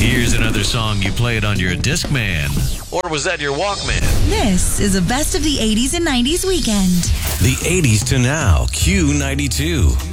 Here's another song you played on your Discman. Or was that your Walkman? This is a best of the 80s and 90s weekend. The 80s to now, Q92.